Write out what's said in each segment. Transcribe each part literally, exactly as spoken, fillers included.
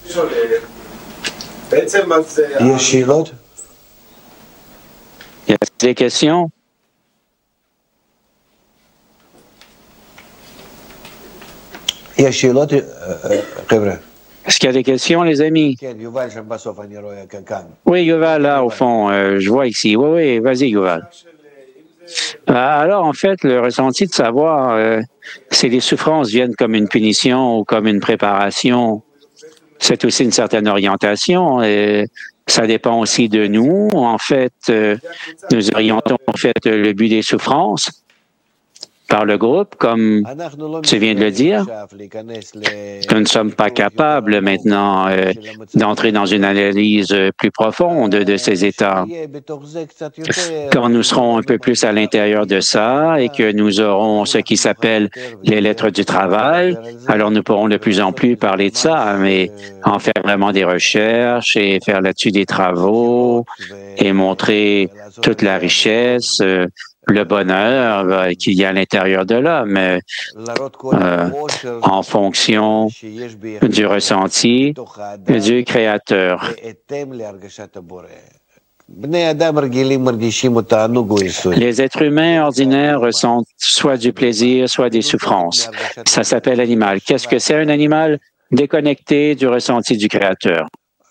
יש שאלות? Y a des questions? יש שאלות, חבר'ה? Est-ce qu'il y a des questions, les amis? כן, יובל שם בסוף, אני רואה כאן. Oui, Yuval, là, au fond, euh, je vois ici. Oui, oui, vas-y, Yuval. Alors, en fait, le ressenti de savoir euh, si les souffrances viennent comme une punition ou comme une préparation, c'est aussi une certaine orientation. Et ça dépend aussi de nous. En fait, euh, nous orientons en fait le but des souffrances par le groupe, comme tu viens de le dire. Nous ne sommes pas capables maintenant euh, d'entrer dans une analyse plus profonde de ces états. Quand nous serons un peu plus à l'intérieur de ça et que nous aurons ce qui s'appelle les lettres du travail, alors nous pourrons de plus en plus parler de ça, mais en faire vraiment des recherches et faire là-dessus des travaux et montrer toute la richesse, euh, le bonheur euh, qu'il y a à l'intérieur de l'homme, euh, en fonction du ressenti du Créateur. Les êtres humains ordinaires ressentent soit du plaisir, soit des souffrances. Ça s'appelle animal. Qu'est-ce que c'est un animal? Déconnecté du ressenti du Créateur.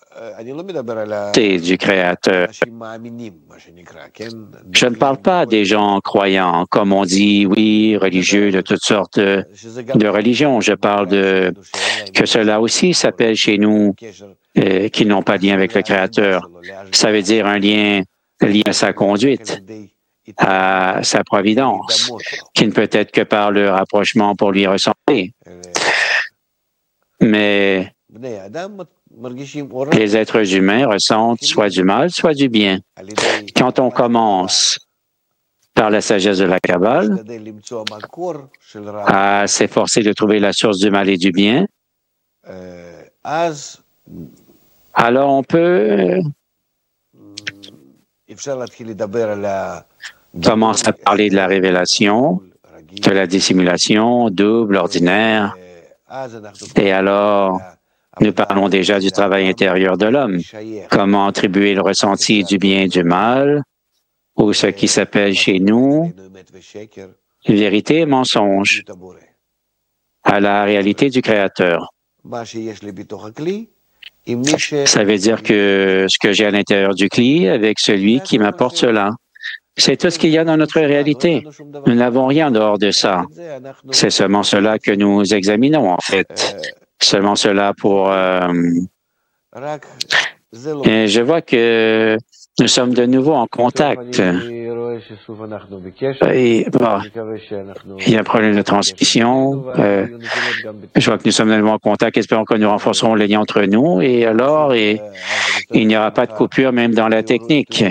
Du Créateur. Je ne parle pas des gens croyants, comme on dit, oui, religieux de toutes sortes de, de religions. Je parle de que cela aussi s'appelle chez nous euh, qui n'ont pas de lien avec le Créateur. Ça veut dire un lien lié à sa conduite, à sa providence, qui ne peut être que par le rapprochement pour lui ressembler. Mais les êtres humains ressentent soit du mal, soit du bien. Quand on commence par la sagesse de la Kabbale à s'efforcer de trouver la source du mal et du bien, alors on peut commencer à parler de la révélation, de la dissimulation double, ordinaire, et alors nous parlons déjà du travail intérieur de l'homme, comment attribuer le ressenti du bien et du mal, ou ce qui s'appelle chez nous vérité et mensonge, à la réalité du Créateur. Ça veut dire que ce que j'ai à l'intérieur du cli avec celui qui m'apporte cela. C'est tout ce qu'il y a dans notre réalité. Nous n'avons rien en dehors de ça. C'est seulement cela que nous examinons, en fait. Seulement cela pour... Euh, et je vois que nous sommes de nouveau en contact. Et, bon, il y a un problème de transmission. Euh, je vois que nous sommes de nouveau en contact. Espérons que nous renforcerons les liens entre nous. Et alors, et, il n'y aura pas de coupure même dans la technique.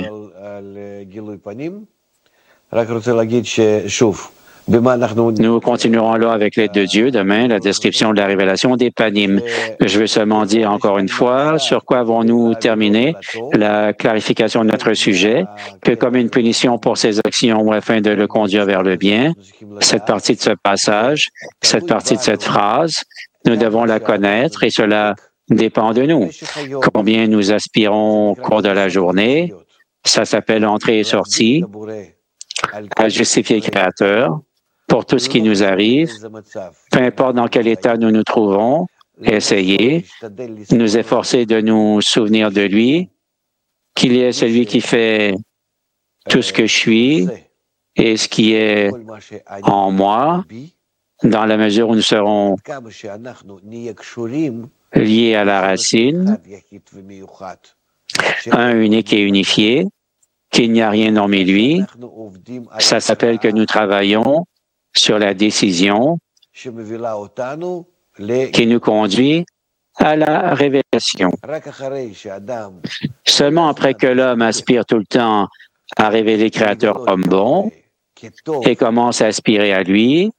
Nous continuerons là avec l'aide de Dieu demain, la description de la révélation des panim. Je veux seulement dire encore une fois sur quoi avons-nous terminé la clarification de notre sujet, que comme une punition pour ses actions ou afin de le conduire vers le bien, cette partie de ce passage, cette partie de cette phrase, nous devons la connaître et cela dépend de nous. Combien nous aspirons au cours de la journée, ça s'appelle entrée et sortie, à justifier le Créateur pour tout ce qui nous arrive, peu importe dans quel état nous nous trouvons, essayer, nous efforcer de nous souvenir de lui, qu'il est celui qui fait tout ce que je suis et ce qui est en moi, dans la mesure où nous serons liés à la racine, un unique et unifié, qu'il n'y a rien hormis lui. Ça s'appelle que nous travaillons sur la décision qui nous conduit à la révélation. Seulement après que l'homme aspire tout le temps à révéler le Créateur comme bon et commence à aspirer à lui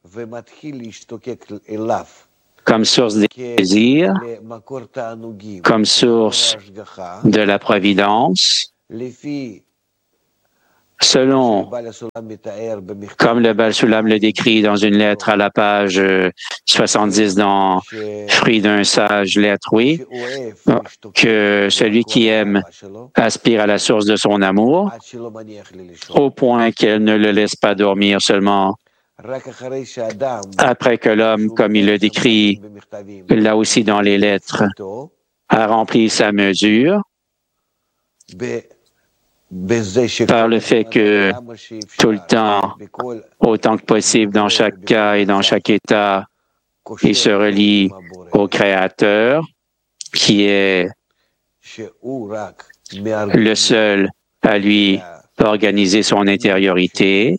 comme source des plaisirs, comme source de la providence, Selon, comme le Baal Sulam le décrit dans une lettre à la page soixante-dix dans Fruit d'un sage, lettre oui, que celui qui aime aspire à la source de son amour, au point qu'elle ne le laisse pas dormir seulement après que l'homme, comme il le décrit là aussi dans les lettres, a rempli sa mesure, par le fait que tout le temps, autant que possible dans chaque cas et dans chaque état, il se relie au Créateur, qui est le seul à lui organiser son intériorité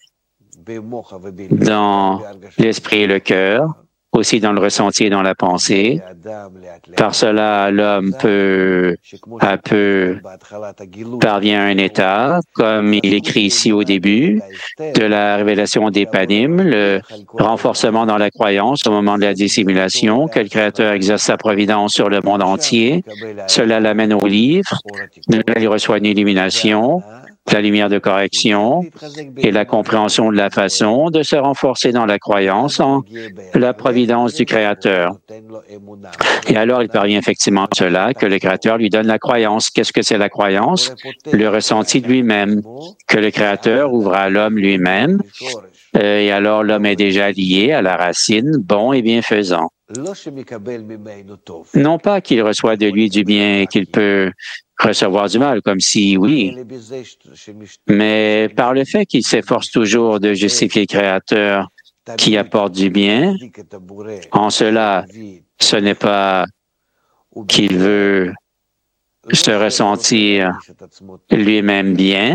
dans l'esprit et le cœur, aussi dans le ressenti et dans la pensée. Par cela, l'homme peut, à peu, parvient à un état, comme il écrit ici au début, de la révélation des panim, le renforcement dans la croyance au moment de la dissimulation, que le Créateur exerce sa providence sur le monde entier. Cela l'amène au livre, de là il reçoit une illumination, la lumière de correction et la compréhension de la façon de se renforcer dans la croyance en la providence du Créateur. Et alors, il parvient effectivement à cela, que le Créateur lui donne la croyance. Qu'est-ce que c'est la croyance? Le ressenti de lui-même, que le Créateur ouvre à l'homme lui-même, euh, et alors l'homme est déjà lié à la racine, bon et bienfaisant. Non pas qu'il reçoit de lui du bien et qu'il peut recevoir du mal, comme si oui, mais par le fait qu'il s'efforce toujours de justifier le Créateur qui apporte du bien, en cela, ce n'est pas qu'il veut se ressentir lui-même bien,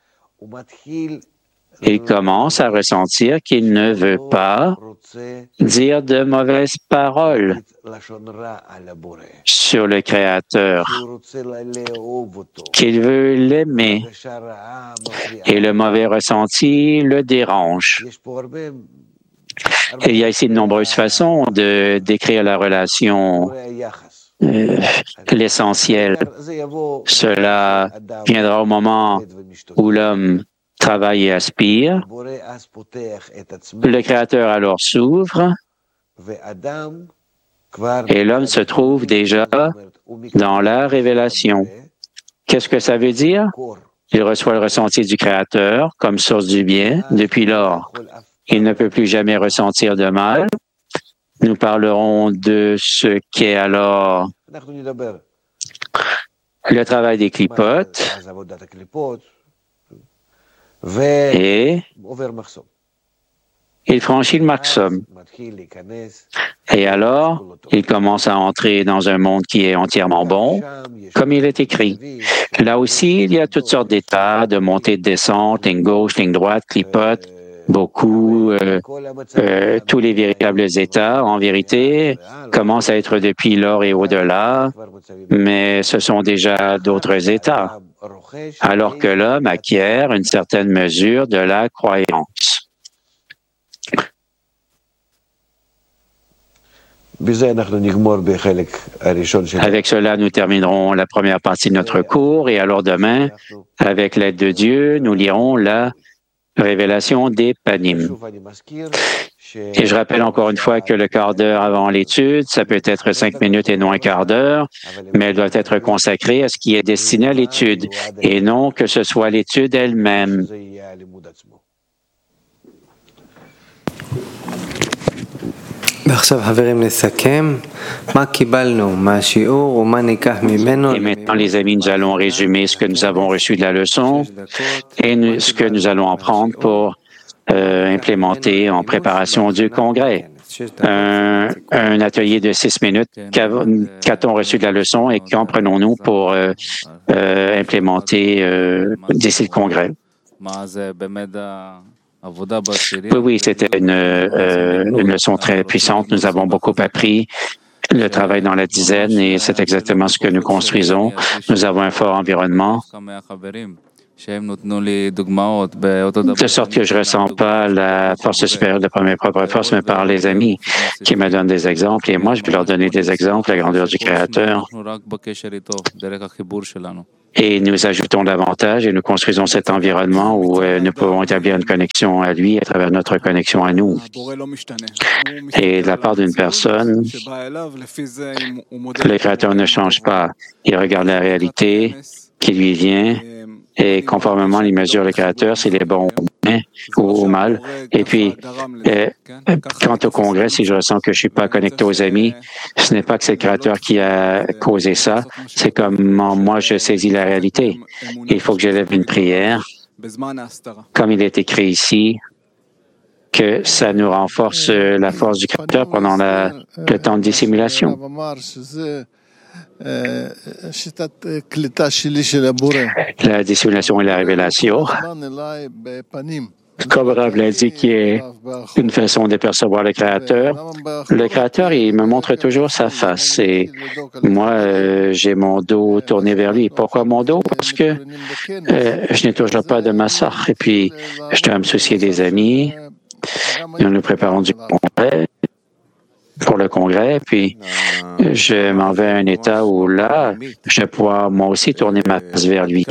il commence à ressentir qu'il ne veut pas dire de mauvaises paroles sur le Créateur, qu'il veut l'aimer et le mauvais ressenti le dérange. Il y a ici de nombreuses façons de décrire la relation, euh, l'essentiel. Cela viendra au moment où l'homme travaille et aspire. Le Créateur alors s'ouvre et l'homme se trouve déjà dans la révélation. Qu'est-ce que ça veut dire? Il reçoit le ressenti du Créateur comme source du bien. Depuis lors, il ne peut plus jamais ressentir de mal. Nous parlerons de ce qu'est alors le travail des clipotes et il franchit le maximum. Et alors, il commence à entrer dans un monde qui est entièrement bon, comme il est écrit. Là aussi, il y a toutes sortes d'états, de montée, de descente, ligne gauche, ligne droite, clipote, beaucoup, euh, euh, tous les véritables états, en vérité, commencent à être depuis l'or et au-delà, mais ce sont déjà d'autres états, alors que l'homme acquiert une certaine mesure de la croyance. Avec cela, nous terminerons la première partie de notre cours et alors demain, avec l'aide de Dieu, nous lirons la révélation des panim. Et je rappelle encore une fois que le quart d'heure avant l'étude, ça peut être cinq minutes et non un quart d'heure, mais elle doit être consacrée à ce qui est destiné à l'étude et non que ce soit l'étude elle-même. Et maintenant, les amis, nous allons résumer ce que nous avons reçu de la leçon et nous, ce que nous allons en prendre pour euh, implémenter en préparation du congrès. Un, un atelier de six minutes. Qu'a-t-on reçu de la leçon et qu'en prenons-nous pour euh, euh, implémenter euh, d'ici le congrès? Oui, oui, c'était une, euh, une leçon très puissante. Nous avons beaucoup appris le travail dans la dizaine et c'est exactement ce que nous construisons. Nous avons un fort environnement De sorte que je ne ressens pas la force supérieure de par mes propres forces, mais par les amis qui me donnent des exemples. Et moi, je vais leur donner des exemples, la grandeur du Créateur. Et nous ajoutons davantage et nous construisons cet environnement où euh, nous pouvons établir une connexion à lui à travers notre connexion à nous. Et de la part d'une personne, le Créateur ne change pas. Il regarde la réalité qui lui vient et conformément, il mesure le Créateur s'il est bon ou au mal. Et puis, euh, quant au Congrès, si je ressens que je ne suis pas connecté aux amis, ce n'est pas que c'est le Créateur qui a causé ça, c'est comment moi je saisis la réalité. Il faut que j'élève une prière, comme il est écrit ici, que ça nous renforce la force du Créateur pendant la, le temps de dissimulation. La dissimulation et la révélation, comme Rav l'a dit, qui est une façon de percevoir le Créateur. Le Créateur, il me montre toujours sa face et moi, euh, j'ai mon dos tourné vers lui. Pourquoi mon dos? Parce que euh, je n'ai toujours pas de massacre et puis je dois me soucier des amis. Nous nous préparons du congrès. pour le Congrès, puis je m'en vais à un état où là, je vais pouvoir moi aussi tourner ma face vers lui.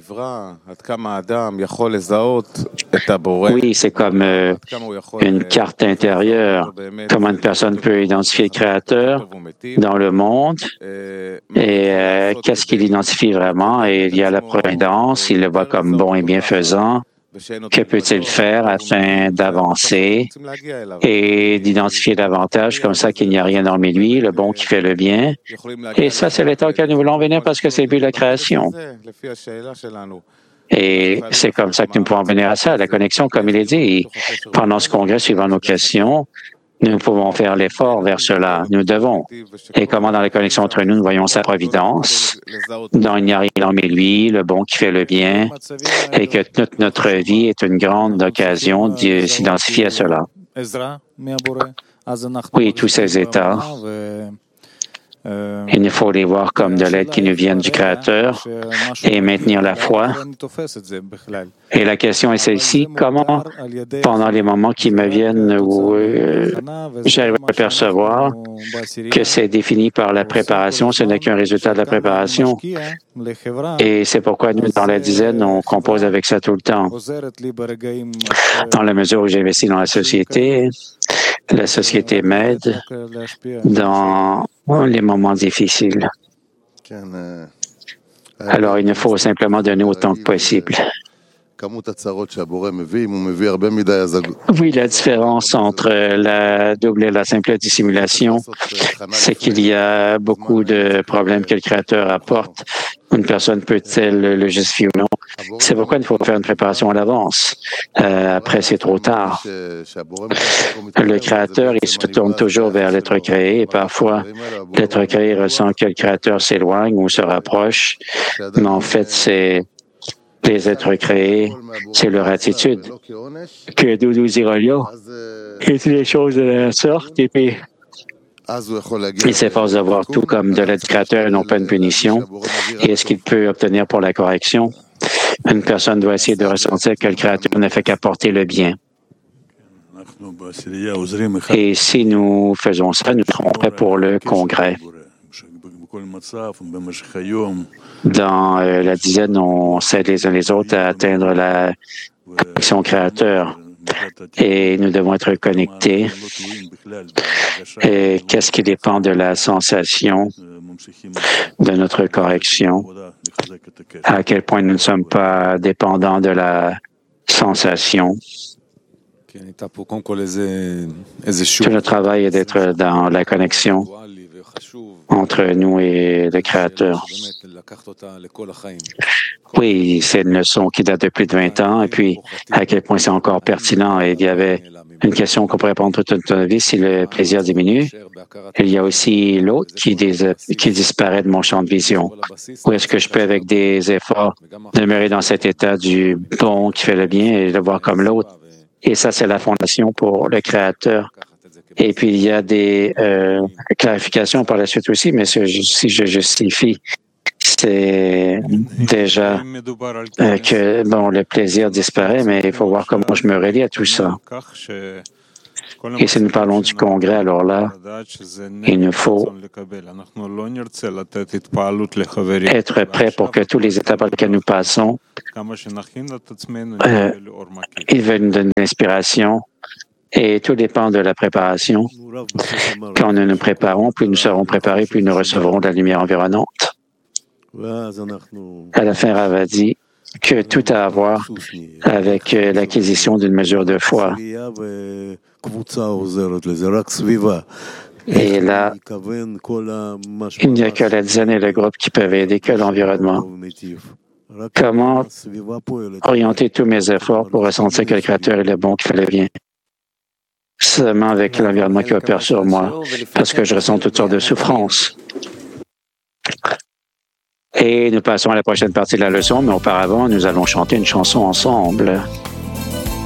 Oui, c'est comme euh, une carte intérieure, comment une personne peut identifier le Créateur dans le monde et euh, qu'est-ce qu'il identifie vraiment, et il y a la providence, il le voit comme bon et bienfaisant. Que peut-il faire afin d'avancer et d'identifier davantage, comme ça qu'il n'y a rien hormis lui, le bon qui fait le bien? Et ça, c'est l'état auquel nous voulons venir parce que c'est le but de la création. Et c'est comme ça que nous pouvons venir à ça, la connexion, comme il est dit. Pendant ce congrès, suivant nos questions, nous pouvons faire l'effort vers cela. Nous devons. Et comment dans la connexion entre nous, nous voyons sa providence, dont il n'y a rien hormis lui, le bon qui fait le bien, et que toute notre vie est une grande occasion de s'identifier à cela. Oui, tous ces états, il nous faut les voir comme de l'aide qui nous viennent du Créateur et maintenir la foi. Et la question est celle-ci, comment, pendant les moments qui me viennent où euh, j'arrive à percevoir que c'est défini par la préparation, ce n'est qu'un résultat de la préparation. Et c'est pourquoi nous, dans la dizaine, on compose avec ça tout le temps. Dans la mesure où j'investis dans la société, la société m'aide dans les moments difficiles. Alors, il nous faut simplement donner autant que possible. Oui, la différence entre la double et la simple dissimulation, c'est qu'il y a beaucoup de problèmes que le Créateur apporte. Une personne peut-elle le justifier ou non? C'est pourquoi il faut faire une préparation à l'avance. Euh, après, c'est trop tard. Le Créateur, il se tourne toujours vers l'être créé et parfois, l'être créé ressent que le Créateur s'éloigne ou se rapproche, mais en fait, c'est les êtres créés, c'est leur attitude que nous nous y relions. Et c'est des choses de la sorte, et puis il s'efforce de voir tout comme de l'aide créateur et non pas une punition. Et est-ce qu'il peut obtenir pour la correction? Une personne doit essayer de ressentir que le Créateur ne fait qu'apporter le bien. Et si nous faisons ça, nous serons prêts pour le Congrès. Dans euh, la dizaine, on s'aide les uns les autres à atteindre la connexion créateur et nous devons être connectés. Et qu'est-ce qui dépend de la sensation de notre correction? À quel point nous ne sommes pas dépendants de la sensation? Tout le travail est d'être dans la connexion entre nous et le Créateur. Oui, c'est une leçon qui date de plus de vingt ans, et puis à quel point c'est encore pertinent. Et il y avait une question qu'on pourrait répondre toute notre vie, si le plaisir diminue. Il y a aussi l'autre qui, qui disparaît de mon champ de vision. Où est-ce que je peux, avec des efforts, demeurer dans cet état du bon qui fait le bien et le voir comme l'autre? Et ça, c'est la fondation pour le Créateur. Et puis, il y a des euh, clarifications par la suite aussi, mais si je justifie c'est déjà euh, que bon, le plaisir disparaît, mais il faut voir comment je me relie à tout ça. Et si nous parlons du Congrès, alors là, il nous faut être prêt pour que tous les étapes par lesquelles nous passons, euh, ils veulent nous donner l'inspiration et tout dépend de la préparation. Quand nous nous préparons, plus nous serons préparés, plus nous recevrons de la lumière environnante. À la fin, Rav a dit que tout a à voir avec l'acquisition d'une mesure de foi. Et là, il n'y a que la dizaine et le groupe qui peuvent aider, que l'environnement. Comment orienter tous mes efforts pour ressentir que le Créateur est le bon, qui fait le bien? Seulement avec l'environnement qui opère sur moi, parce que je ressens toutes sortes de souffrances. Et nous passons à la prochaine partie de la leçon, mais auparavant, nous allons chanter une chanson ensemble.